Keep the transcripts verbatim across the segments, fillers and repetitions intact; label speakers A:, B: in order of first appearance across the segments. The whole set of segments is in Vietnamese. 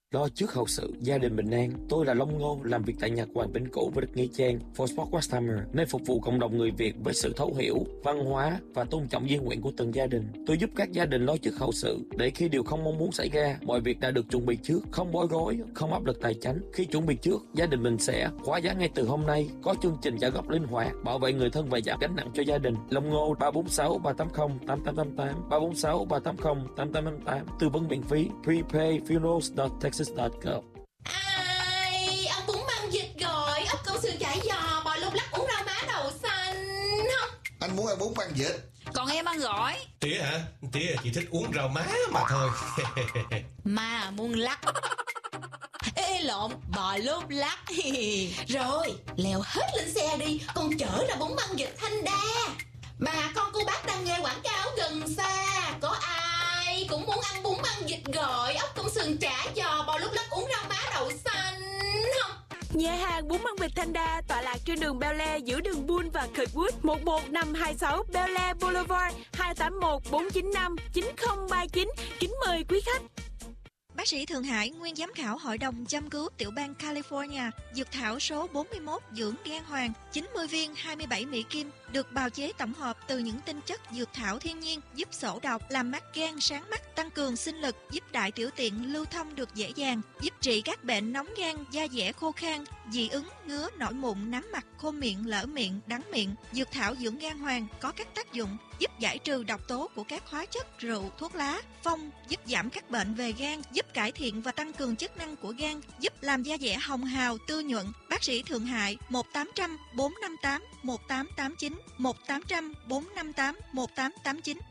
A: Lo trước hậu sự, gia đình bình an. Tôi là Long Ngô, làm việc tại nhà Hoàng Bỉnh Cũ với đất Nghĩa Trang, For Sport West Hammer, nơi phục vụ cộng đồng người Việt với sự thấu hiểu, văn hóa và tôn trọng di nguyện của từng gia đình. Tôi giúp các gia đình lo trước hậu sự, để khi điều không mong muốn xảy ra, mọi việc đã được chuẩn bị trước, không bối rối, không áp lực tài chính. Khi chuẩn bị trước, gia đình mình sẽ khóa giá ngay từ hôm nay, có chương trình trả góp linh hoạt, bảo vệ người thân và giảm gánh nặng cho gia đình. Long Ngô ba bốn sáu ba tám không tám tám tám tám ba bốn sáu ba tám không tám tám tám tám, tư vấn miễn phí. Prepay funerals dot texas dot gov.
B: Ai, ông bún măng vịt rồi, ốc câu sườn chả giò, bò lục lắc, uống rau má đậu xanh không?
C: Anh muốn ăn bún măng vịt.
D: Còn em ăn gỏi.
E: Tía hả? Tía chỉ thích uống rau má mà thôi.
D: Mà muốn lắc.
B: Ê, ê lộn, bò lốp lắc. Rồi, leo hết lên xe đi, con chở ra bún măng vịt Thanh Đa. Bà con cô bác đang nghe quảng cáo gần xa, có ai cũng muốn ăn bún măng vịt gỏi, ốc công sườn chả giò, bò lúp lắc, uống rau má đậu xanh không?
F: Nhà hàng bún măng vịt Thanh Đa tọa lạc trên đường Bel Air giữa đường Bull và Kirkwood, một một năm hai sáu Bel Air Boulevard, hai tám một bốn chín năm chín không ba chín. Kính mời quý khách.
G: Bác sĩ Thượng Hải, nguyên giám khảo Hội đồng chăm cứu tiểu bang California, dược thảo số bốn mươi mốt dưỡng gan hoàng, chín mươi viên hai mươi bảy mỹ kim, được bào chế tổng hợp từ những tinh chất dược thảo thiên nhiên, giúp sổ độc, làm mắt gan sáng mắt, tăng cường sinh lực, giúp đại tiểu tiện lưu thông được dễ dàng, giúp trị các bệnh nóng gan, da dẻ khô khan, dị ứng, ngứa, nổi mụn, nám mặt, khô miệng, lở miệng, đắng miệng. Dược thảo dưỡng gan hoàng có các tác dụng giúp giải trừ độc tố của các hóa chất rượu, thuốc lá, phong, giúp giảm các bệnh về gan, giúp cải thiện và tăng cường chức năng của gan, giúp làm da dẻ hồng hào, tươi nhuận. Bác sĩ Thượng Hải một tám không không bốn năm tám một tám tám chín một tám không không bốn năm tám một tám tám chín.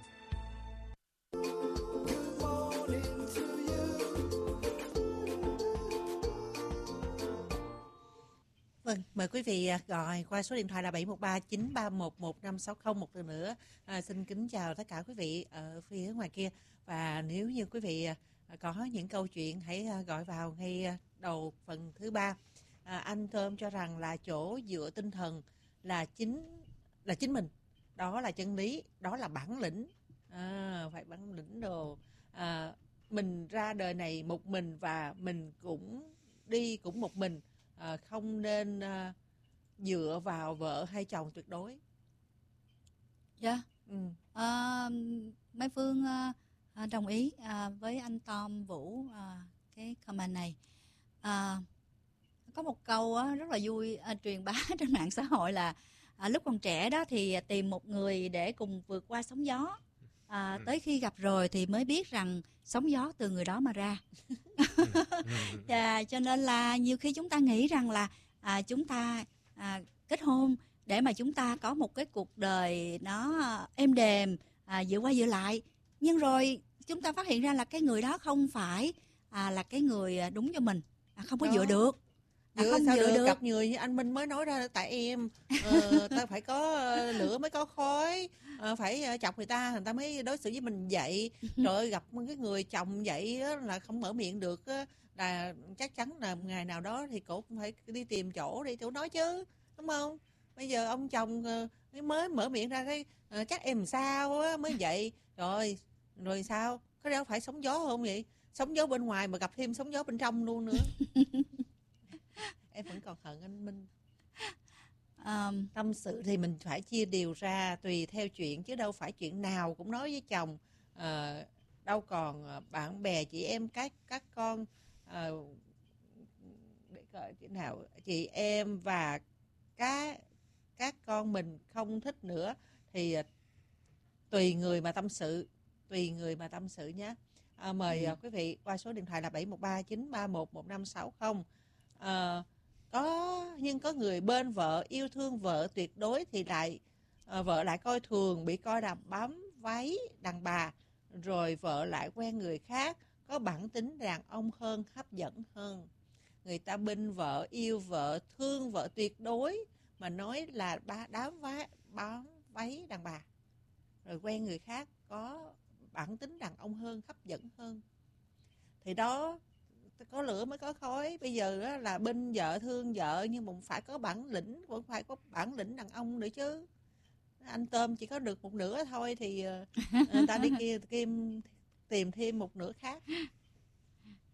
H: Vâng, mời quý vị gọi qua số điện thoại là bảy một ba chín ba một một năm sáu không một lần nữa. À, xin kính chào tất cả quý vị ở phía ngoài kia. Và nếu như quý vị có những câu chuyện hãy gọi vào ngay đầu phần thứ ba. À, anh Thơm cho rằng là chỗ dựa tinh thần là chính là chính mình, đó là chân lý, đó là bản lĩnh. À, phải bản lĩnh đồ. À, mình ra đời này một mình và mình cũng đi cũng một mình. À, không nên à, dựa vào vợ hay chồng tuyệt đối.
D: Dạ. Yeah.
H: Ừ.
D: À, Mai Phương à, đồng ý à, với anh Tom Vũ à, cái comment này. À, có một câu á, rất là vui à, truyền bá trên mạng xã hội là à, lúc còn trẻ đó thì tìm một người để cùng vượt qua sóng gió. À, ừ. Tới khi gặp rồi thì mới biết rằng sóng gió từ người đó mà ra. Và cho nên là nhiều khi chúng ta nghĩ rằng là à, chúng ta à, kết hôn để mà chúng ta có một cái cuộc đời nó êm đềm, à, dựa qua dựa lại. Nhưng rồi chúng ta phát hiện ra là cái người đó không phải à, là cái người đúng cho mình, à, không có đó. Dựa được. À,
H: dựa
D: không
H: sao
D: dựa
H: được,
D: được.
H: Gặp người như anh Minh mới nói ra, tại em ờ, ta phải có lửa mới có khói, ờ, phải chọc người ta người ta mới đối xử với mình vậy. Rồi gặp cái người chồng vậy đó, là không mở miệng được đó, là chắc chắn là ngày nào đó thì cổ cũng phải đi tìm chỗ đi chỗ nói chứ, đúng không? Bây giờ ông chồng mới mở miệng ra cái chắc em sao á mới vậy, rồi rồi sao? Có đâu phải sóng gió không vậy? Sóng gió bên ngoài mà gặp thêm sóng gió bên trong luôn nữa. Em vẫn còn hận anh Minh. Um, tâm sự thì mình phải chia đều ra tùy theo chuyện, chứ đâu phải chuyện nào cũng nói với chồng. À, đâu còn bạn bè chị em các các con à, để coi thế nào, chị em và các các con mình không thích nữa thì tùy người mà tâm sự, tùy người mà tâm sự nhé. À, mời ừ. quý vị qua số điện thoại là bảy một ba chín ba một một năm sáu không. À, có nhưng có người bên vợ yêu thương vợ tuyệt đối thì lại à, vợ lại coi thường, bị coi là bám váy đàn bà, rồi vợ lại quen người khác có bản tính đàn ông hơn, hấp dẫn hơn. Người ta bên vợ yêu vợ, thương vợ tuyệt đối mà nói là ba đám váy bám váy đàn bà, rồi quen người khác có bản tính đàn ông hơn, hấp dẫn hơn. Thì đó, có lửa mới có khói. Bây giờ đó là bên vợ thương vợ nhưng mà phải có bản lĩnh, vẫn phải có bản lĩnh đàn ông nữa chứ. Anh Tôm chỉ có được một nửa thôi thì người ta đi kia tìm tìm thêm một nửa khác.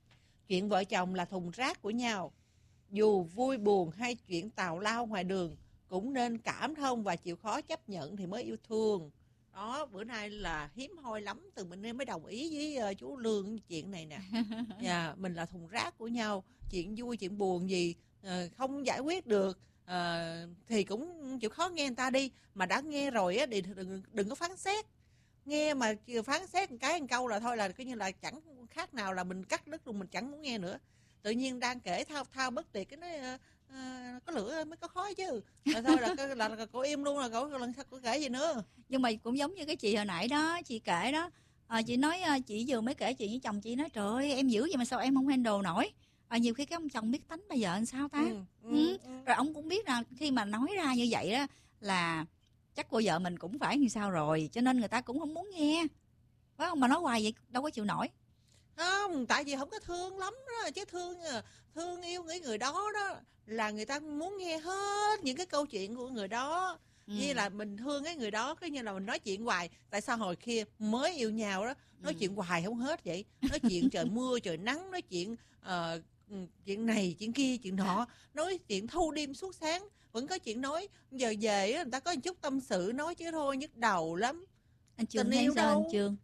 H: Chuyện vợ chồng là thùng rác của nhau. Dù vui buồn hay chuyện tào lao ngoài đường, cũng nên cảm thông và chịu khó chấp nhận thì mới yêu thương. Đó, bữa nay là hiếm hoi lắm, từ mình nên mới đồng ý với uh, chú Lương chuyện này nè. Dạ, mình là thùng rác của nhau, chuyện vui chuyện buồn gì uh, không giải quyết được uh, thì cũng chịu khó nghe người ta đi. Mà đã nghe rồi á thì đừng, đừng có phán xét. Nghe mà phán xét một cái một câu là thôi là coi như là chẳng khác nào là mình cắt đứt luôn, mình chẳng muốn nghe nữa. Tự nhiên đang kể thao thao bất tuyệt cái nói uh, uh, có lửa mới có khói chứ. Rồi thôi là, là, là, là cô im luôn, là cô lần sau cô kể gì nữa.
D: Nhưng mà cũng giống như cái chị hồi nãy đó, chị kể đó, à, chị nói chị vừa mới kể chuyện với chồng chị, nói trời ơi em dữ vậy mà sao em không handle nổi. À, nhiều khi cái ông chồng biết tánh bà vợ làm sao ta.
H: Ừ, ừ,
D: ừ.
H: ừ.
D: Rồi ông cũng biết là khi mà nói ra như vậy đó là chắc cô vợ mình cũng phải như sao rồi, cho nên người ta cũng không muốn nghe, phải không? Mà nói hoài vậy đâu có chịu nổi.
H: Không, tại vì không có thương lắm đó, chứ thương thương yêu người người đó đó là người ta muốn nghe hết những cái câu chuyện của người đó. Ừ. Như là mình thương cái người đó, cái như là mình nói chuyện hoài. Tại sao hồi kia mới yêu nhau đó nói ừ. chuyện hoài không hết vậy? Nói chuyện trời mưa trời nắng, nói chuyện uh, chuyện này chuyện kia chuyện nọ, nói chuyện thâu đêm suốt sáng vẫn có chuyện nói. Giờ về người ta có một chút tâm sự nói chứ thôi, nhức đầu lắm.
D: Anh Trương hay sao anh Trương?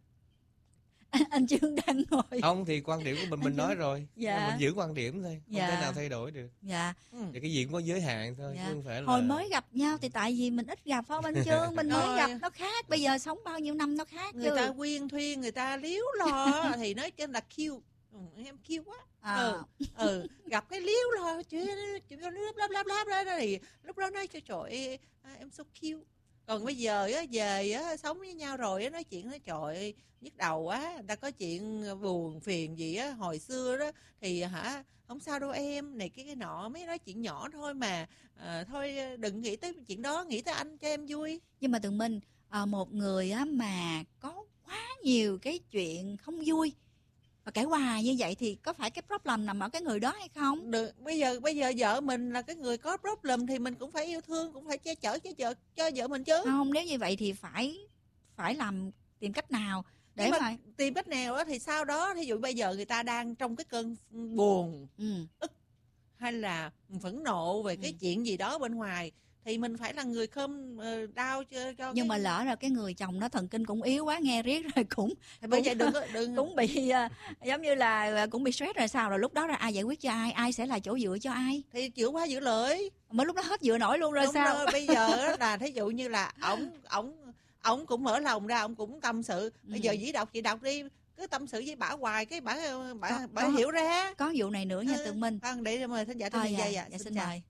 D: Anh Trương đang ngồi.
E: Không thì quan điểm của mình mình nói rồi.
D: Dạ.
E: Mình giữ quan điểm thôi, không
D: dạ.
E: thể nào thay đổi được.
D: Dạ.
E: Thì cái gì cũng có giới hạn thôi,
D: dạ.
E: chứ không phải là...
D: Hồi mới gặp nhau thì tại vì mình ít gặp phải không anh Trương? Mình mới gặp nó khác, bây giờ sống bao nhiêu năm nó khác.
H: Người chứ. Ta quyên thuyên, người ta liếu lo thì nói trên là kêu. Ừ, em kêu quá. À. Ừ, ừ, gặp cái liếu lo chuyện lắp lắp lắp lắp đó thì lúc đó nói cho trời em so cute. Còn bây giờ á, về á, sống với nhau rồi á, nói chuyện nói trời ơi, nhức đầu quá, người ta có chuyện buồn phiền gì á, hồi xưa đó thì hả, không sao đâu em, này cái cái nọ, mấy nói chuyện nhỏ thôi mà, à, thôi đừng nghĩ tới chuyện đó, nghĩ tới anh cho em vui.
D: Nhưng mà Tường Minh, à, một người á mà có quá nhiều cái chuyện không vui và kể hoài như vậy thì có phải cái problem nằm ở cái người đó hay không?
H: Được, bây giờ bây giờ vợ mình là cái người có problem thì mình cũng phải yêu thương, cũng phải che chở cho vợ cho vợ mình chứ.
D: Không, nếu như vậy thì phải phải làm tìm cách nào để
H: mà,
D: mà
H: tìm cách nào đó thì sau đó, thí dụ bây giờ người ta đang trong cái cơn buồn,
D: ừ.
H: ức hay là phẫn nộ về cái ừ. chuyện gì đó bên ngoài thì mình phải là người khâm uh, đau cho, cho
D: nhưng
H: cái...
D: mà lỡ rồi cái người chồng nó thần kinh cũng yếu quá, nghe riết rồi cũng
H: thì bây giờ đừng đừng
D: cũng bị uh, giống như là cũng bị stress rồi sao, rồi lúc đó là ai giải quyết cho ai, ai sẽ là chỗ dựa cho ai?
H: Thì chịu qua giữ lợi
D: mà lúc đó hết dựa nổi luôn rồi.
H: Đúng
D: sao
H: rồi, bây giờ là thí dụ như là ổng ổng ổng cũng mở lòng ra, ổng cũng tâm sự. Bây ừ. giờ dĩ đọc chị đọc đi, cứ tâm sự với bả hoài cái bả bả có, bả có, hiểu ra.
D: Có vụ này nữa nha
H: ừ.
D: Tường Minh.
H: Vâng, để mời thính giả tới
D: dạ,
H: dạ,
D: dạ, dạ, xin mời.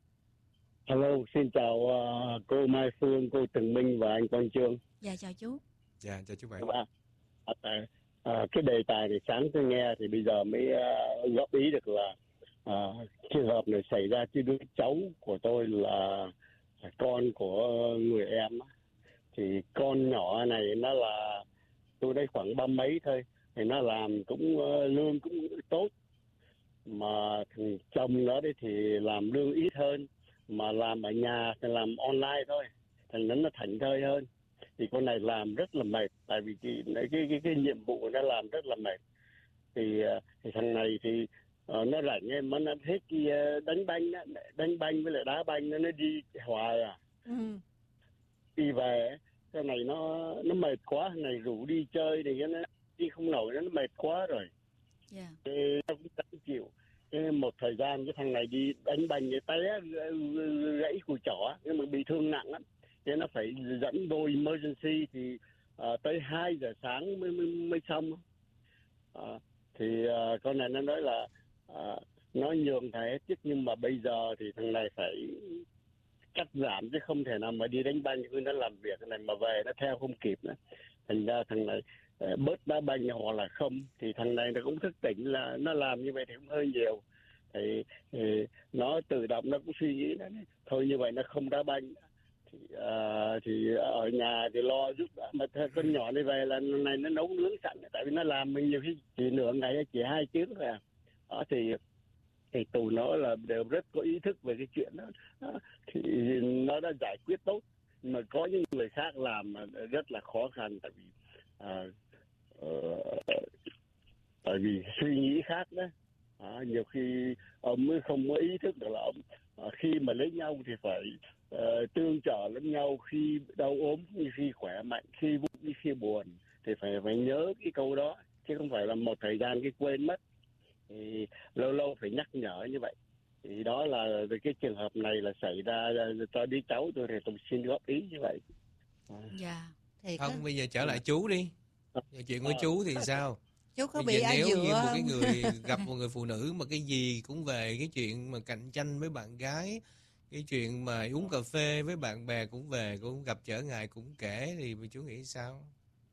C: Hello, xin chào uh, cô Mai Phương, cô Tường Minh và anh Quang Trương.
D: Dạ chào chú.
E: Dạ chào chú bạn.
C: À, à, à, cái đề tài thì sáng tôi nghe thì bây giờ mới uh, góp ý được là uh, trường hợp này xảy ra chứ đứa cháu của tôi là con của người em. Thì con nhỏ này nó là tôi đây khoảng ba mấy thôi, thì nó làm cũng uh, lương cũng tốt, mà thằng chồng nó đấy thì làm lương ít hơn, mà làm ở nhà thì làm online thôi, thành nó nó thảnh thơi hơn. Thì con này làm rất là mệt, tại vì cái cái cái, cái nhiệm vụ nó làm rất là mệt. Thì, thì thằng này thì uh, nó rảnh em, nó hết cái đánh banh, đánh banh với lại đá banh nó, nó đi hoài à.
H: Ừ.
C: Đi về cái này nó nó mệt quá, thằng này rủ đi chơi thì nó đi không nổi, nó mệt quá rồi.
D: Yeah.
C: Thì nó cũng chẳng chịu. Cái một thời gian cái thằng này đi đánh banh cái té gãy cùi chỏ, nhưng mà bị thương nặng lắm, nên nó phải dẫn vô emergency thì uh, tới hai giờ sáng mới mới, mới xong. Uh, thì uh, con này nó nói là uh, nó nhường thầy hết chứ, nhưng mà bây giờ thì thằng này phải cắt giảm chứ không thể nào mà đi đánh banh như nó làm việc này mà về nó theo không kịp nữa. Thành ra thằng này uh, bớt đá banh hoặc là không, thì thằng này nó cũng thức tỉnh là nó làm như vậy thì cũng hơi nhiều. Thì, thì nó tự động nó cũng suy nghĩ đó, thôi như vậy nó không đá banh. Thì, uh, thì ở nhà thì lo giúp, mà con nhỏ này về là này nó nấu nướng sẵn, tại vì nó làm mình nhiều khi chỉ nửa ngày chỉ hai tiếng thôi à. Đó, thì thì tụi nó là đều rất có ý thức về cái chuyện đó. Đó thì nó đã giải quyết tốt, mà có những người khác làm rất là khó khăn, tại vì uh, uh, tại vì suy nghĩ khác đó. À, nhiều khi ông mới không có ý thức được là ông à, khi mà lấy nhau thì phải uh, tương trợ lẫn nhau, khi đau ốm như khi khỏe mạnh, khi vui như khi buồn, thì phải phải nhớ cái câu đó, chứ không phải là một thời gian cái quên mất. Thì lâu lâu phải nhắc nhở như vậy. Thì đó là cái trường hợp này là xảy ra cho đứa cháu tôi, thì tôi xin góp ý như vậy.
D: Dạ.
H: Thì
E: Không,
H: có,
E: bây giờ trở lại chú đi. Giờ chuyện của chú thì sao?
H: chú có
E: Bây
H: bị
E: giờ
H: ai
E: nếu
H: dựa
E: như một
H: không?
E: cái người gặp một người phụ nữ mà cái gì cũng về cái chuyện mà cạnh tranh với bạn gái, cái chuyện mà uống cà phê với bạn bè cũng về, cũng gặp trở ngại cũng kể, thì chú nghĩ sao?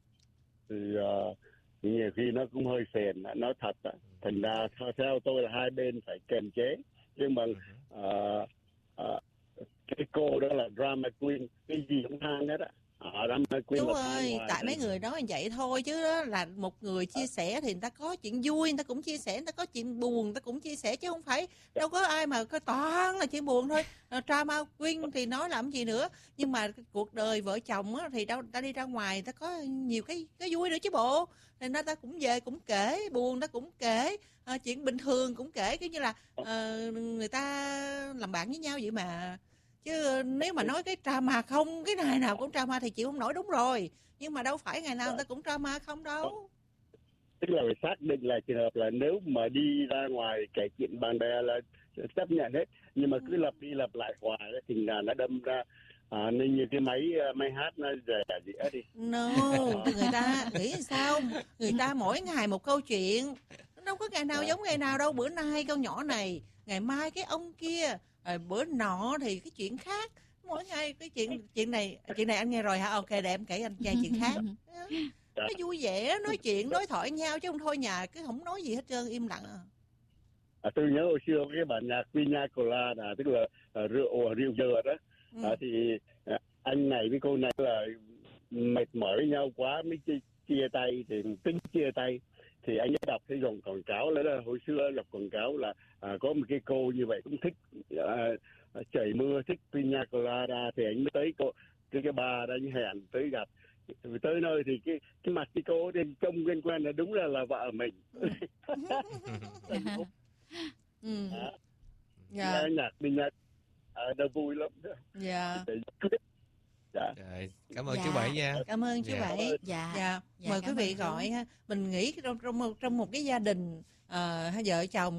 C: Thì uh, nhiều khi nó cũng hơi phiền, nói thật á. Thành ra theo tôi là hai bên phải kiềm chế. Nhưng mà uh, uh, cái cô đó là drama queen, cái gì cũng than hết á. À,
H: chú ơi, tại mấy người đó vậy thôi, chứ đó là một người chia sẻ thì người ta có chuyện vui người ta cũng chia sẻ, người ta có chuyện buồn người ta cũng chia sẻ, chứ không phải đâu có ai mà có toàn là chuyện buồn thôi. Drama queen thì nói làm gì nữa. Nhưng mà cuộc đời vợ chồng á, thì đâu ta đi ra ngoài người ta có nhiều cái cái vui nữa chứ bộ. Thì người ta cũng về cũng kể, buồn ta cũng kể, à, chuyện bình thường cũng kể, kiểu như là uh, người ta làm bạn với nhau vậy mà. Chứ nếu mà nói cái drama không, cái ngày nào cũng drama thì chịu không nổi, đúng rồi. Nhưng mà đâu phải ngày nào người ta cũng drama không đâu.
C: Tức là phải xác định là trường hợp là nếu mà đi ra ngoài kể chuyện bạn bè là chấp nhận hết. Nhưng mà cứ lặp đi lặp lại hoài thì là nó đâm ra à, nên như cái máy máy hát nó rẻ dĩa đi.
H: No, người ta nghĩ sao? Người ta mỗi ngày một câu chuyện. Đâu có ngày nào giống ngày nào đâu. Bữa nay con nhỏ này, ngày mai cái ông kia, rồi bữa nọ thì cái chuyện khác. Mỗi ngày cái chuyện chuyện này chuyện này anh nghe rồi hả? Ok, để em kể anh nghe chuyện khác. Nó vui vẻ, nói chuyện, đối thoại nhau, chứ không thôi nhà cứ không nói gì hết trơn, im lặng à.
C: À, tôi nhớ hồi xưa cái bản nhạc Pina Colada, tức là uh, rượu rượu dừa đó. Ừ. À, thì uh, anh này với cô này là mệt mỏi với nhau quá mới chia, chia tay, thì tính chia tay. Thì anh ấy đọc cái dòng quảng cáo là, là hồi xưa đọc quảng cáo là à, có một cái cô như vậy cũng thích à, trời mưa, thích Pina Colada, thì anh mới tới cô, cái cái bà đó anh hẹn tới gặp. Tới nơi thì cái cái mặt cái cô thì trông quen quen là đúng là là vợ mình.
H: Ừ.
C: À,
H: dạ.
C: Nghe nhạc Pina à, đâu vui lắm.
H: Dạ.
C: Dạ.
E: Rồi, cảm ơn
D: Dạ.
E: chú Bảy nha.
H: Cảm ơn chú
E: Dạ.
H: Bảy.
D: Dạ.
H: Dạ.
D: Dạ,
H: Mời
D: cảm
H: quý vị
D: ơn chú.
H: gọi ha. Mình nghĩ trong trong một, trong một cái gia đình à, hai vợ chồng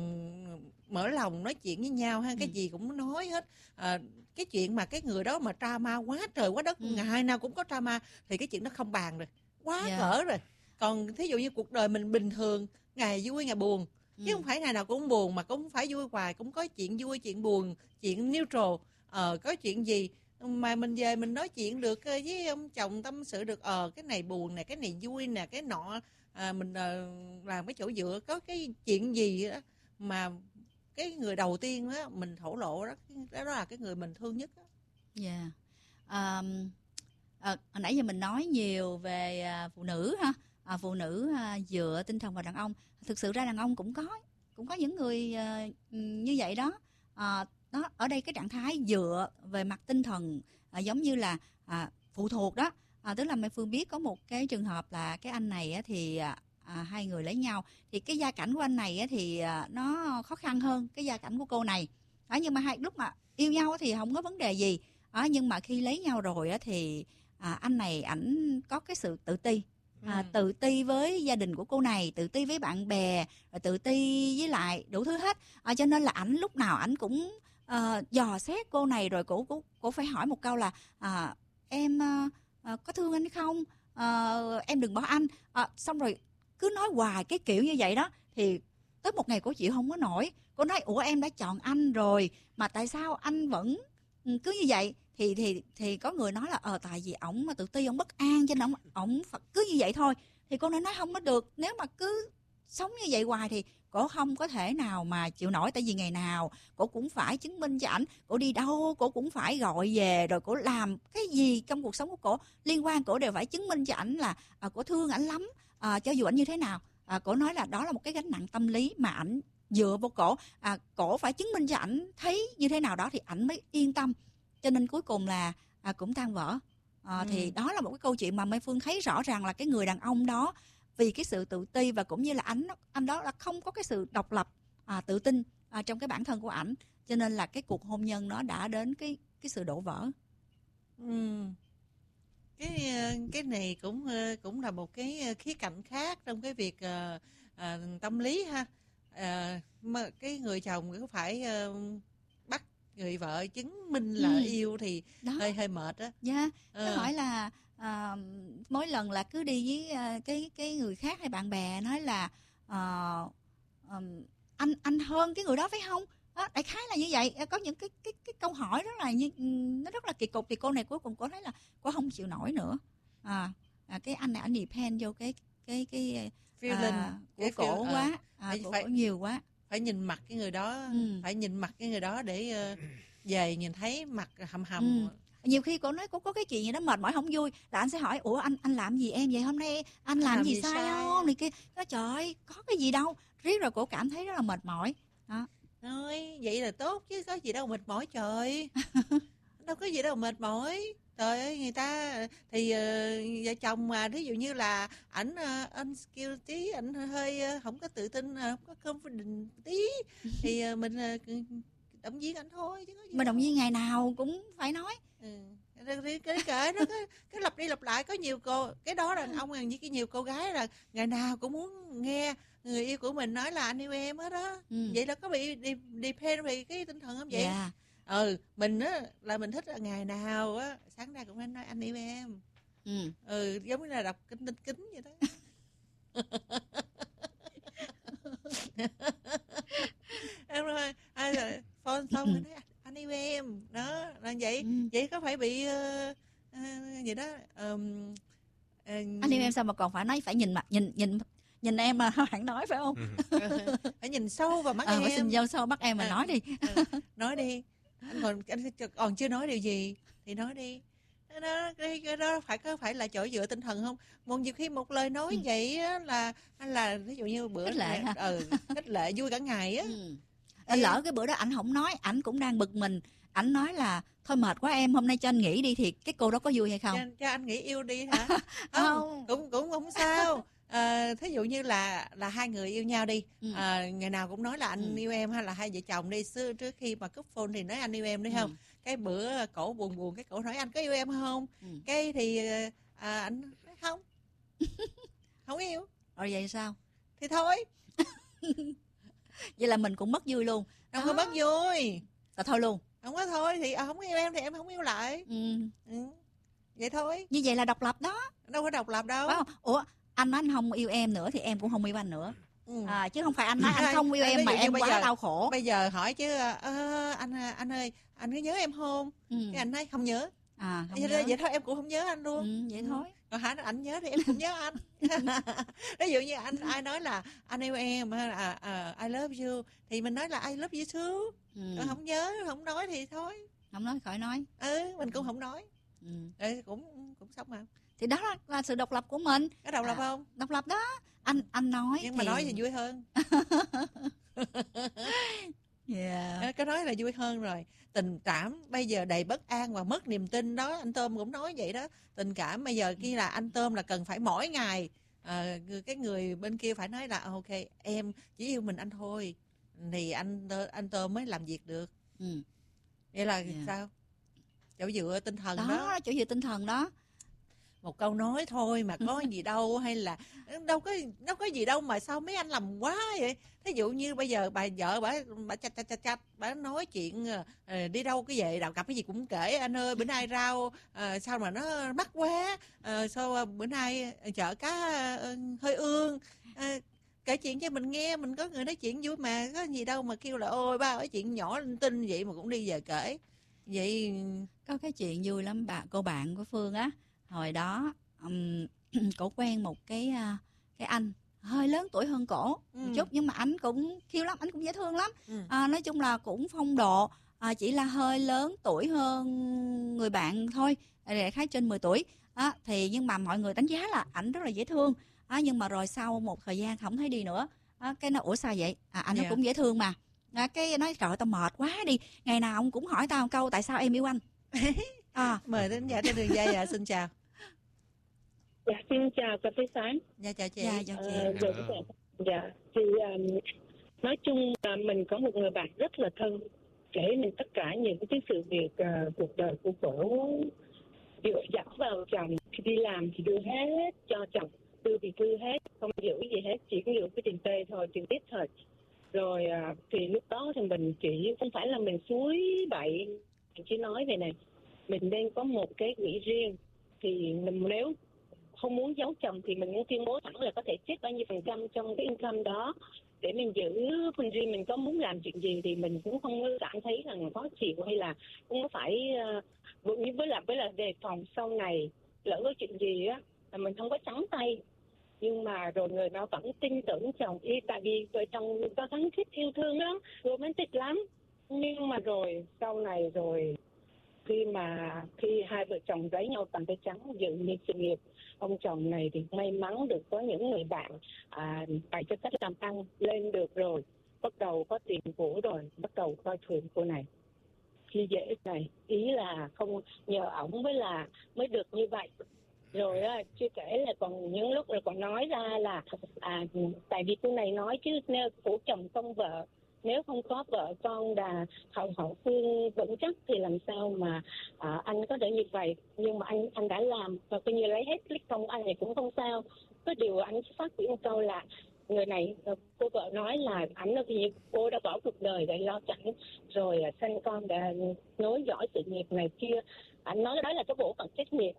H: mở lòng nói chuyện với nhau ha, cái
D: Ừ.
H: gì cũng nói hết. À, cái chuyện mà cái người đó mà drama quá trời quá đất,
D: Ừ.
H: ngày nào cũng có drama thì cái chuyện đó không bàn rồi, quá
D: Dạ.
H: cỡ rồi. Còn thí dụ như cuộc đời mình bình thường, ngày vui ngày buồn,
D: Ừ.
H: chứ không phải ngày nào cũng buồn, mà cũng không phải vui hoài, cũng có chuyện vui chuyện buồn, chuyện neutral. Ờ, có chuyện gì mà mình về mình nói chuyện được với ông chồng, tâm sự được, ờ cái này buồn nè, cái này vui nè, cái nọ à, mình à, làm cái chỗ dựa, có cái chuyện gì đó mà cái người đầu tiên đó mình thổ lộ đó, đó là cái người mình thương nhất đó.
D: Dạ. À, à, hồi nãy giờ mình nói nhiều về à, phụ nữ ha, à, phụ nữ à, dựa tinh thần vào đàn ông. Thực sự ra đàn ông cũng có, cũng có những người à, như vậy đó. À, đó ở đây cái trạng thái dựa về mặt tinh thần à, giống như là à, phụ thuộc đó. À, tức là Mai Phương biết có một cái trường hợp là cái anh này á, thì à, à, hai người lấy nhau, thì cái gia cảnh của anh này á, thì à, nó khó khăn hơn cái gia cảnh của cô này. À, nhưng mà hai lúc mà yêu nhau thì không có vấn đề gì. À, nhưng mà khi lấy nhau rồi á, thì à, anh này ảnh có cái sự tự ti. À,
H: Ừ.
D: tự ti với gia đình của cô này, tự ti với bạn bè, rồi tự ti với lại đủ thứ hết. À, cho nên là ảnh lúc nào ảnh cũng uh, dò xét cô này, rồi cổ cổ cổ phải hỏi một câu là à, em uh, uh, có thương anh không? Uh, em đừng bỏ anh. Uh, xong rồi cứ nói hoài cái kiểu như vậy đó, thì tới một ngày cô chịu không có nổi. Cô nói ủa em đã chọn anh rồi mà tại sao anh vẫn cứ như vậy? Thì thì thì có người nói là ờ tại vì ổng mà tự ti, ổng bất an cho nên ổng ổng cứ như vậy thôi. Thì cô nói nói không có được, nếu mà cứ sống như vậy hoài thì cổ không có thể nào mà chịu nổi, tại vì ngày nào cổ cũng phải chứng minh cho ảnh, cổ đi đâu cổ cũng phải gọi về, rồi cổ làm cái gì trong cuộc sống của cổ liên quan, cổ đều phải chứng minh cho ảnh là à, cổ thương ảnh lắm, à, cho dù ảnh như thế nào. À, cổ nói là đó là một cái gánh nặng tâm lý mà ảnh dựa vô cổ, à, cổ phải chứng minh cho ảnh thấy như thế nào đó thì ảnh mới yên tâm, cho nên cuối cùng là à, cũng tan vỡ. À, ừ. Thì đó là một cái câu chuyện mà Mai Phương thấy rõ ràng là cái người đàn ông đó vì cái sự tự ti và cũng như là anh anh đó là không có cái sự độc lập, à, tự tin à, trong cái bản thân của ảnh, cho nên là cái cuộc hôn nhân nó đã đến cái cái sự đổ vỡ.
H: Ừ. Cái cái này cũng cũng là một cái khía cạnh khác trong cái việc uh, uh, tâm lý ha. Uh, mà cái người chồng có phải uh, bắt người vợ chứng minh là ừ. yêu thì đó. hơi hơi mệt á.
D: Dạ. Yeah. Nó uh. hỏi là uh, mỗi lần là cứ đi với uh, cái cái người khác hay bạn bè nói là uh, um, anh anh hơn cái người đó phải không? Đó, đại khái là như vậy. Có những cái cái cái câu hỏi rất là như, nó rất là kỳ cục, thì cô này cuối cùng cô thấy là cô không chịu nổi nữa. À, à cái anh này anh depend vô cái cái cái
H: feeling
D: à, của
H: cái
D: cổ
H: feel,
D: quá,
H: uh,
D: à,
H: phải,
D: cổ
H: phải,
D: nhiều quá.
H: Phải nhìn mặt cái người đó, ừ. phải nhìn mặt cái người đó để uh, về nhìn thấy mặt hầm hầm.
D: Ừ. Nhiều khi cô nói cô có cái chuyện gì đó mệt mỏi không vui là anh sẽ hỏi ủa anh anh làm gì em vậy, hôm nay anh làm, làm gì, gì sai, sai không này kia. Nó trời ơi, có cái gì đâu. Riết rồi cô cảm thấy rất là mệt mỏi. Đó.
H: Thôi, vậy là tốt chứ có gì đâu mệt mỏi trời. Đâu có gì đâu mệt mỏi. Trời ơi, người ta thì uh, vợ chồng mà ví dụ như là ảnh uh, unskilled tí, ảnh hơi uh, không có tự tin, không uh, có confident tí thì uh, mình uh, động viên ảnh thôi chứ có gì.
D: Mà động viên ngày nào cũng phải nói.
H: Ừ. Cái cái kể nó cái, cái lặp đi lặp lại có nhiều cô, cái đó là ông với cái nhiều cô gái là ngày nào cũng muốn nghe người yêu của mình nói là anh yêu em hết đó. Ừ. Vậy là có bị depend về cái tinh thần không vậy? Yeah. Ừ, mình á là mình thích là ngày nào á sáng nay cũng nên nói anh yêu em. Ừ. Ừ, giống như là đọc kinh tinh kính vậy đó. Em rồi, ai rồi phone xong rồi nói anh yêu em đó là vậy. Ừ. Vậy có phải bị uh, uh, gì đó um, uh,
D: anh yêu em sao mà còn phải nói phải nhìn mặt nhìn nhìn nhìn em mà hẳn nói phải không?
H: Phải nhìn sâu vào mắt
D: à,
H: em.
D: Phải nhìn sâu mắt em mà à, nói đi.
H: À, nói đi. Anh còn anh còn chưa nói điều gì thì nói đi. Đó, cái, cái đó phải có phải là chỗ dựa tinh thần không? Một nhiều khi một lời nói ừ. vậy á, là là ví dụ như bữa
D: khích lệ ha.
H: Ừ, khích lệ vui cả ngày á.
D: Ừ. Lỡ cái bữa đó ảnh không nói, ảnh cũng đang bực mình, ảnh nói là thôi mệt quá em, hôm nay cho anh nghỉ đi, thì cái cô đó có vui hay không?
H: Cho, cho anh nghỉ yêu đi hả? Không, cũng cũng không sao. À, thí dụ như là là hai người yêu nhau đi, ừ. à, ngày nào cũng nói là anh ừ. yêu em, hay là hai vợ chồng đi, xưa trước khi mà cúp phone thì nói anh yêu em, đúng không? Ừ. Cái bữa cổ buồn buồn cái cổ nói anh có yêu em không? Ừ. Cái thì à, anh nói không, không yêu.
D: Rồi vậy sao?
H: Thì thôi.
D: Vậy là mình cũng mất vui luôn.
H: Không có mất vui.
D: Là thôi luôn.
H: Không có thôi thì à, không yêu em thì em không yêu lại. Ừ. Ừ. Vậy thôi.
D: Như vậy là độc lập đó.
H: Đâu có độc lập đâu.
D: Phải không? Ủa anh nói anh không yêu em nữa thì em cũng không yêu anh nữa. Ừ. À, chứ không phải anh nói anh không yêu em mà em quá giờ, đau khổ.
H: Bây giờ hỏi chứ à, anh anh ơi anh có nhớ em không? Ừ. Cái anh nói không nhớ. À, không vậy, nhớ. Vậy thôi em cũng không nhớ anh luôn.
D: Ừ, vậy ừ. thôi.
H: Còn hả anh nhớ thì em cũng nhớ anh. Ví dụ như anh ai nói là anh yêu em, à, à, I love you thì mình nói là I love you too. Ừ. Còn không nhớ không nói thì thôi.
D: Không nói khỏi nói.
H: Ừ, mình cũng không nói. Ừ. Rồi cũng cũng xong mà.
D: Thì đó là, là sự độc lập của mình.
H: Có độc lập
D: à,
H: không?
D: Độc lập đó. Anh anh nói
H: nhưng
D: thì...
H: mà nói thì vui hơn. Yeah. Cái nói là vui hơn rồi. Tình cảm bây giờ đầy bất an và mất niềm tin đó, anh Tôm cũng nói vậy đó. Tình cảm bây giờ kia là anh Tôm là cần phải mỗi ngày à, cái người bên kia phải nói là ok em chỉ yêu mình anh thôi thì anh anh Tôm mới làm việc được. Ừ. Vậy là yeah. sao? Chỗ dựa tinh thần đó.
D: Đó, chỗ dựa tinh thần đó.
H: Một câu nói thôi mà có gì đâu, hay là đâu có đâu có gì đâu mà sao mấy anh làm quá vậy. Thí dụ như bây giờ bà vợ bà bà chạch chạch chạch chạch bà nói chuyện à, đi đâu cái về nào gặp cái gì cũng kể anh ơi bữa nay rau à, sao mà nó mắc quá à, sao bữa nay chợ cá à, hơi ương à, kể chuyện cho mình nghe, mình có người nói chuyện vui mà, có gì đâu mà kêu là ôi ba nói chuyện nhỏ linh tinh vậy mà cũng đi về kể. Vậy
D: có cái chuyện vui lắm bà cô bạn của Phương á. Hồi đó um, cổ quen một cái uh, cái anh hơi lớn tuổi hơn cổ ừ. một chút, nhưng mà anh cũng kêu lắm, anh cũng dễ thương lắm. Ừ. À, nói chung là cũng phong độ, à, chỉ là hơi lớn tuổi hơn người bạn thôi, đại khái trên mười tuổi. À, thì nhưng mà mọi người đánh giá là ảnh rất là dễ thương. À, nhưng mà rồi sau một thời gian không thấy đi nữa. À, cái nó ủa sao vậy? À, anh yeah. nó cũng dễ thương mà. À, cái nói trời tao mệt quá đi, ngày nào ông cũng hỏi tao một câu tại sao em yêu anh.
H: À. Mời đến giả trên đường dây à, xin chào.
I: Dạ, xin chào cà phê sáng.
H: Dạ chào chị.
D: Dạ chào chị.
I: Ờ, dạ, dạ, chị um, Nói chung là mình có một người bạn rất là thân, kể mình tất cả những cái sự việc uh, cuộc đời của cổ, dựa dẫm vào chồng. Khi đi làm thì đưa hết cho chồng, đưa thì đưa hết, không giữ gì hết, chỉ giữ cái tiền tê thôi, tiền tiếp thôi. Rồi uh, thì lúc đó thì mình chỉ không phải là mình suối bậy, mình chỉ nói về này, mình nên có một cái quỹ riêng. Thì mình nếu không muốn giấu chồng thì mình muốn tuyên bố thẳng là có thể chết bao nhiêu phần trăm trong cái income đó để mình giữ phần riêng. Mình có muốn làm chuyện gì thì mình cũng không cảm thấy rằng khó chịu, hay là không có phải uh, với là với là đề phòng sau này lỡ có chuyện gì á là mình không có trắng tay. Nhưng mà rồi người nó vẫn tin tưởng chồng y, tại vì vợ chồng có gắn kết yêu thương lắm, romantic lắm. Nhưng mà rồi sau này rồi khi mà khi hai vợ chồng lấy nhau tầm tay trắng dự nghiệp sự nghiệp, ông chồng này thì may mắn được có những người bạn à, bày cho cách làm ăn lên được rồi, bắt đầu có tiền của rồi, bắt đầu coi thường cô này. Khi dễ này, ý là không nhờ ổng với là mới được như vậy. Rồi á, chưa kể là còn những lúc rồi còn nói ra là à, tại vì cô này nói chứ nếu của chồng không vợ, nếu không có vợ con đà hậu hậu phương vững chắc thì làm sao mà à, anh có thể như vậy. Nhưng mà anh anh đã làm và coi như lấy hết click công anh thì cũng không sao. Có điều anh phát biểu một câu là người này, cô vợ nói là ảnh là vì cô đã bỏ cuộc đời để lo chẳng rồi sanh con để nối dõi sự nghiệp này kia. Anh nói đó là cái bộ phận trách nhiệm.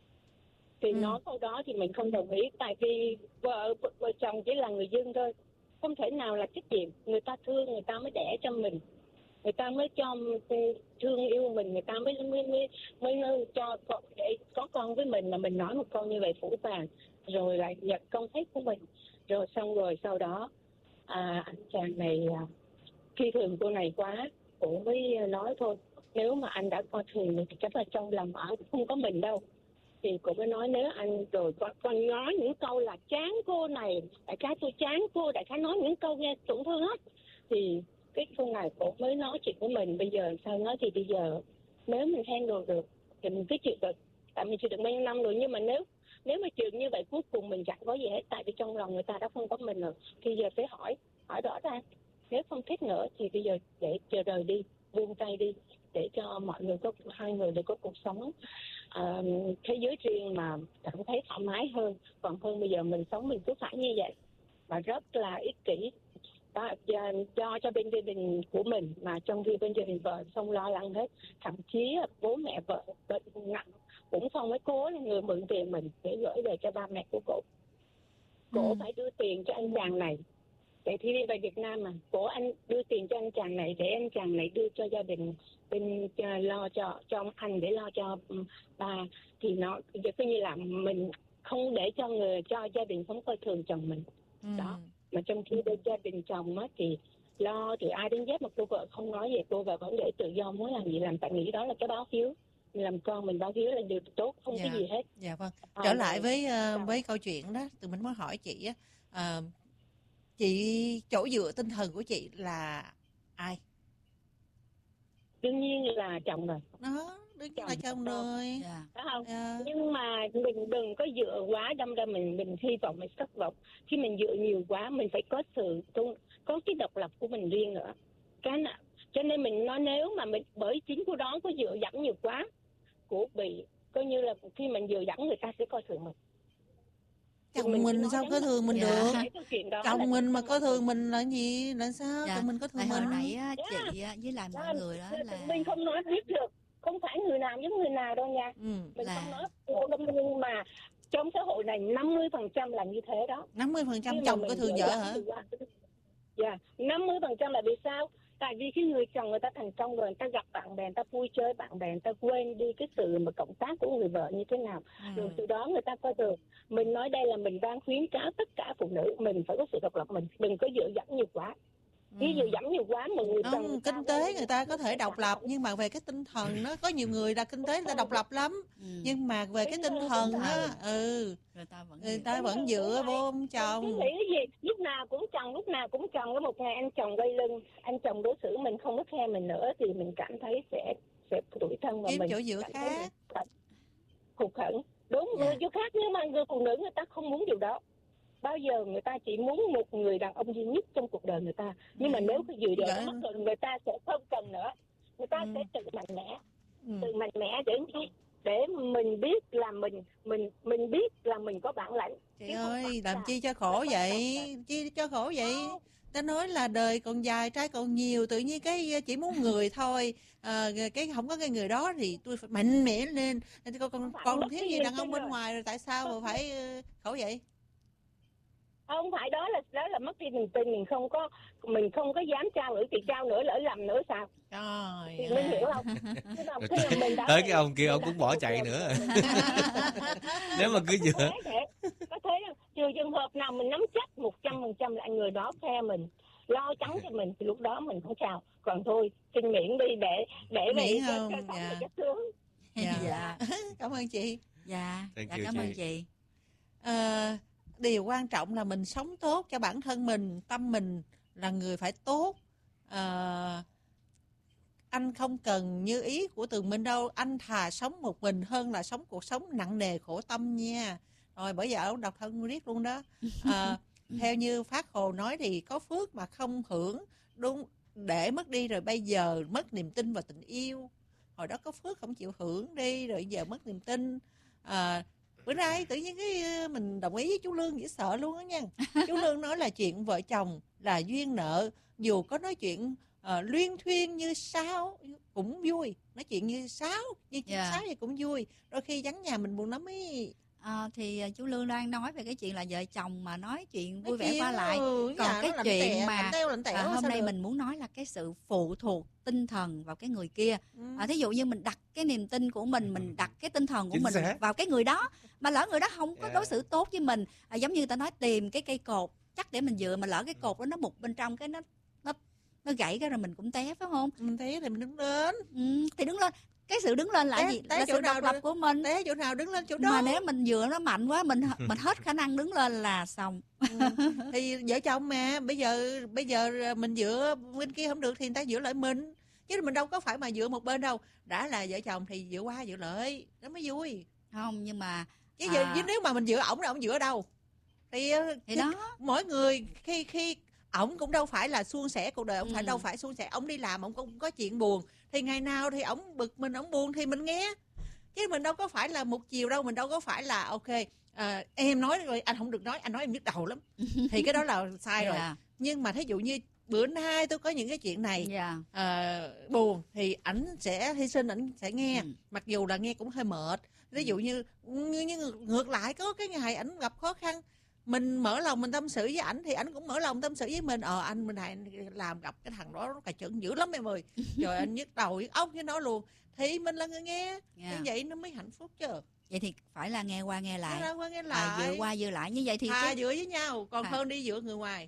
I: Thì ừ. nói câu đó thì mình không đồng ý, tại vì vợ, vợ chồng chỉ là người dân thôi, không thể nào là trách nhiệm. Người ta thương người ta mới đẻ cho mình, người ta mới cho thương yêu mình, người ta mới mới mới, mới cho để có con với mình, mà mình nói một câu như vậy phủ vàng rồi lại giật con hết của mình. Rồi xong rồi sau đó à, anh chàng này à, khi thường cô này quá, cô mới nói thôi, nếu mà anh đã coi thường thì chắc là trong lòng ở không có mình đâu. Thì cô mới nói nếu anh rồi con, con nói những câu là chán cô này, đại khái tôi chán cô, đại khái nói những câu nghe tổn thương hết. Thì cái cô này cô mới nói chuyện của mình, bây giờ sao nói thì bây giờ nếu mình handle được thì mình cứ chịu được, tại mình chịu được bao nhiêu năm rồi. Nhưng mà nếu nếu mà chịu như vậy cuối cùng mình chẳng có gì hết, tại vì trong lòng người ta đã không có mình rồi. Thì giờ phải hỏi hỏi rõ ra, nếu không thích nữa thì bây giờ để chờ đời đi, buông tay đi, để cho mọi người có hai người đều có cuộc sống uh, thế giới riêng mà cảm thấy thoải mái hơn. Còn hơn bây giờ mình sống mình cứ phải như vậy và rất là ích kỷ đó, do cho bên gia đình của mình, mà trong khi bên gia đình vợ không lo lắng hết. Thậm chí bố mẹ vợ bệnh nặng cũng không mới cố là người mượn tiền mình để gửi về cho ba mẹ của cổ. Cổ ừ. phải đưa tiền cho anh chàng này. Vậy thì đi về Việt Nam mà cổ anh đưa tiền cho anh chàng này để anh chàng này đưa cho gia đình bên lo cho cho anh để lo cho ba. Thì nó cứ như là mình không để cho người cho gia đình không coi thường chồng mình ừ. đó. Mà trong khi bên gia đình chồng á thì lo từ ai đến Z mà cô vợ không nói về, cô vợ vẫn để tự do muốn làm gì làm, tại nghĩ đó là cái báo hiếu. Mình làm con mình báo hiếu là điều tốt, không dạ. cái gì hết.
H: Dạ vâng. Trở à, lại với uh, với câu chuyện đó, tụi mình mới hỏi chị á, uh, chị chỗ dựa tinh thần của chị là ai?
I: Đương nhiên là chồng rồi.
H: Đó, đương nhiên là chồng rồi.
I: Yeah. Đó không? Yeah. Nhưng mà mình đừng có dựa quá, đâm ra mình mình hy vọng mình thất vọng. Khi mình dựa nhiều quá, mình phải có sự có cái độc lập của mình riêng nữa. Cái nào? Cho nên mình nói nếu mà mình bởi chính của đó có dựa dẫm nhiều quá, của bị coi như là khi mình dựa dẫm người ta sẽ coi thường mình.
H: Chồng mình, mình sao có thường mình dạ. được? Chồng mình mà có thường mình là gì? Là sao?
D: Dạ.
H: Chồng mình có thường
D: hồi
H: mình.
D: Hồi nãy á, chị yeah. với lại mọi người đó là
I: mình không nói biết được, không phải người nào giống người nào đâu nha. Ừ. Mình là... không nói, nhưng mà trong xã hội này năm mươi phần trăm là như thế đó.
H: năm mươi phần trăm chồng có thường vợ hả?
I: Dạ, năm mươi phần trăm là vì sao? Tại vì khi người chồng người ta thành công rồi, người ta gặp bạn bè, người ta vui chơi bạn bè, người ta quên đi cái sự mà cộng tác của người vợ như thế nào. Ừ. Rồi từ đó người ta coi được. Mình nói đây là mình đang khuyến cáo tất cả phụ nữ mình phải có sự độc lập, mình đừng có dựa dẫm nhiều quá. Khi dựa dẫm nhiều quá mà người chồng
H: người kinh tế người ta có thể độc lập, nhưng mà về cái tinh thần nó có nhiều người là kinh tế người ta độc lập lắm, ừ. nhưng mà về cái tinh thần á, ừ, người ta vẫn người ta vẫn dựa vô ông chồng.
I: Nghĩ cái gì lúc nào cũng chồng, lúc nào cũng chồng. Có một ngày anh chồng gây lưng, anh chồng đối xử mình không có khe mình nữa thì mình cảm thấy sẽ sẽ tủi thân và
H: kiếm
I: mình
H: chỗ dựa khác,
I: hụt hẫng. Đúng, yeah. người chỗ khác, nhưng mà người phụ nữ người ta không muốn điều đó. bao giờ người ta chỉ muốn một người đàn ông duy nhất trong cuộc đời người ta, nhưng mà nếu cái dự định
H: Dạ.
I: mất rồi người ta sẽ không cần nữa, người ta
H: Ừ.
I: sẽ tự mạnh mẽ,
H: Ừ.
I: tự mạnh mẽ để để mình biết là mình mình mình biết là mình có bản lãnh.
H: Chị
I: Chứ không
H: ơi,
I: phải
H: làm
I: là-
H: chi cho khổ
I: là
H: vậy?
I: quan trọng
H: Chi cho khổ vậy?
I: Không.
H: Ta nói là đời còn dài, trai còn nhiều, tự nhiên cái chỉ muốn người thôi. À, cái không có cái người đó thì tôi phải mạnh mẽ lên. Còn còn,
I: phải
H: còn
I: mất
H: thiếu
I: cái
H: gì
I: niềm
H: đàn ông
I: tin
H: bên
I: rồi.
H: ngoài rồi tại sao mà phải ờ, khổ vậy?
I: Không phải, đó là đó là mất đi niềm tin, mình không có mình không có dám trao nữa, thì trao nữa lỡ lầm nữa sao?
H: Trời
I: Thì
H: ơi.
I: mình hiểu không? Nhưng mà
E: Rồi
I: khi mà mình đã
E: tới
I: về-
E: cái ông kia ông
I: mình
E: cũng
I: đã
E: bỏ
I: về
E: chạy
I: rồi,
E: nữa.
I: mình-
E: Nếu mà cứ
I: có
E: dựa.
I: thế để có thế đâu. Trừ trường hợp nào mình nắm chắc một trăm phần trăm là người đó phe mình, lo chắn cho mình, thì lúc đó mình không chào. Còn thôi xin miễn đi để để
H: Miễn
I: về cho
H: không?
I: cho sống
H: Dạ.
I: là cho sướng.
H: Dạ.
D: Dạ.
H: Cảm ơn chị.
D: Dạ,
E: Thank
D: dạ
E: you,
D: cảm
E: chị.
D: ơn chị.
H: Ờ, điều quan trọng là mình sống tốt cho bản thân mình, tâm mình là người phải tốt. Ờ, anh không cần như ý của Tường Minh đâu, anh thà sống một mình hơn là sống cuộc sống nặng nề khổ tâm nha. Rồi bởi giờ ông độc thân riết luôn đó. Ờ, theo như Phát Hồ nói thì có phước mà không hưởng, đúng, để mất đi rồi bây giờ mất niềm tin vào tình yêu. Hồi đó có phước không chịu hưởng đi rồi giờ mất niềm tin. À, bữa nay tự nhiên cái mình đồng ý với chú Lương, dễ sợ luôn đó nha. Chú Lương nói là chuyện vợ chồng là duyên nợ, dù có nói chuyện uh, luyên thuyên như sáo cũng vui, nói chuyện như sáo như yeah.
D: Dạ.
H: sáo thì cũng vui, đôi khi vắng nhà mình buồn lắm ấy.
D: À, thì à, chú Lương đang nói về cái chuyện là vợ chồng mà nói chuyện vui
H: Nói
D: vẻ
H: chuyện,
D: qua lại.
H: ừ,
D: Còn
H: nhà
D: cái
H: nó lạnh
D: chuyện
H: tè,
D: mà
H: lạnh teo, lạnh tẻo,
D: à, hôm
H: sao
D: nay
H: được?
D: mình muốn nói là cái sự phụ thuộc tinh thần vào cái người kia.
H: Ừ.
D: À, thí dụ như mình đặt cái niềm tin của mình, mình đặt cái tinh thần của
E: Chính
D: mình
E: xác.
D: vào cái người đó, mà lỡ người đó không có
E: Yeah.
D: đối xử tốt với mình, à, giống như ta nói tìm cái cây cột chắc để mình dựa, mà lỡ cái cột đó nó mục bên trong cái nó nó nó gãy cái rồi mình cũng té, phải không?
H: Mình thấy thì mình đứng lên,
D: Ừ, thì đứng lên, cái sự đứng lên là
H: Té-
D: gì?
H: té
D: Là
H: chỗ
D: sự
H: nào
D: độc lập
H: được?
D: của mình.
H: té chỗ nào đứng lên chỗ đó.
D: Mà nếu mình dựa nó mạnh quá, mình mình hết khả năng đứng lên là xong.
H: Ừ. Thì vợ chồng mà bây giờ bây giờ mình dựa bên kia không được thì người ta dựa lại mình, chứ mình đâu có phải mà dựa một bên đâu. Đã là vợ chồng thì dựa qua dựa lại nó mới vui.
D: Không, nhưng mà
H: Chứ giờ
D: à,
H: chứ nếu mà mình dựa ổng là ổng dựa ở đâu thì,
D: thì
H: thì
D: đó.
H: mỗi người khi khi ổng cũng đâu phải là suôn sẻ cuộc đời, ổng
D: Ừ.
H: phải đâu phải suôn sẻ, ổng đi làm ổng cũng có chuyện buồn, thì ngày nào thì ổng bực mình, ổng buồn thì mình nghe, chứ mình đâu có phải là một chiều đâu, mình đâu có phải là ok à, em nói rồi anh không được nói, anh nói em nhức đầu lắm thì cái đó là sai rồi.
D: Dạ.
H: Nhưng mà thí dụ như bữa nay tôi có những cái chuyện này
D: Dạ.
H: à, buồn thì ảnh sẽ hy sinh, ảnh sẽ nghe,
D: Ừ.
H: mặc dù là nghe cũng hơi mệt. Ví dụ như, như, như ngược lại có cái ngày ảnh gặp khó khăn, mình mở lòng mình tâm sự với ảnh thì ảnh cũng mở lòng tâm sự với mình. Ờ anh bên này làm gặp cái thằng đó nó cà chững dữ lắm em ơi, trời anh nhức đầu nhức óc với nó luôn, thì mình là người nghe.
D: Dạ.
H: Như vậy nó mới hạnh phúc chứ.
D: Vậy thì phải là nghe qua nghe lại,
H: Nghe qua nghe
D: à,
H: lại,
D: dựa qua dựa lại như vậy thì
H: thà
D: cái...
H: dựa với nhau còn
D: À.
H: hơn đi dựa người ngoài.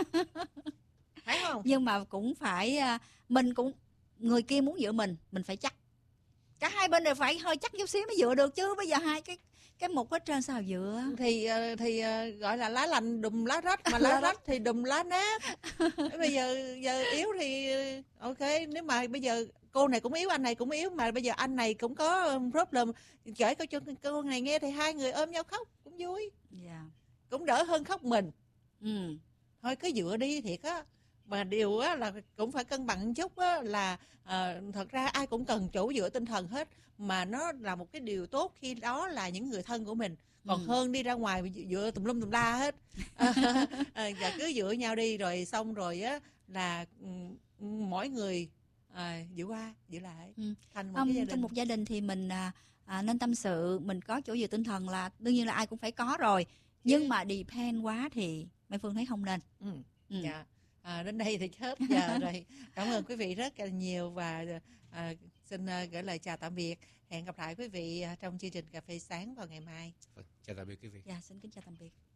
H: Phải không?
D: Nhưng mà cũng phải à, mình cũng, người kia muốn dựa mình mình phải chắc, cả hai bên đều phải hơi chắc chút xíu mới dựa được, chứ bây giờ hai cái cái một hết trơn sao dựa.
H: Thì ờ, thì ờ, gọi là lá lành đùm lá rách, mà lá rách thì đùm lá nát. Bây giờ giờ yếu thì ok, nếu mà bây giờ cô này cũng yếu, anh này cũng yếu, mà bây giờ anh này cũng có problem, kể câu cho cô này nghe thì hai người ôm nhau khóc cũng vui,
D: Dạ.
H: cũng đỡ hơn khóc mình.
D: Ừ.
H: Thôi cứ dựa đi thiệt á. Mà điều á là cũng phải cân bằng chút á, là à, thật ra ai cũng cần chỗ dựa tinh thần hết, mà nó là một cái điều tốt khi đó là những người thân của mình, còn
D: Ừ.
H: hơn đi ra ngoài mà dựa tùm lum tùm la hết. à, và cứ dựa nhau đi rồi xong rồi á là ừ, mỗi người à, dựa qua dựa lại
D: Ừ.
H: thành một
D: Không,
H: cái gia
D: trong
H: đình.
D: một gia đình thì mình à, à, nên tâm sự, mình có chỗ dựa tinh thần là đương nhiên là ai cũng phải có rồi, nhưng mà depend quá thì Mai Phương thấy không nên.
H: Ừ.
D: Ừ.
H: Dạ. À, đến đây thì hết giờ rồi. Cảm ơn quý vị rất là nhiều và à, xin à, gửi lời chào tạm biệt. Hẹn gặp lại quý vị à, trong chương trình Cà phê sáng vào ngày mai.
E: Chào tạm biệt quý vị.
D: Dạ, xin kính chào tạm biệt.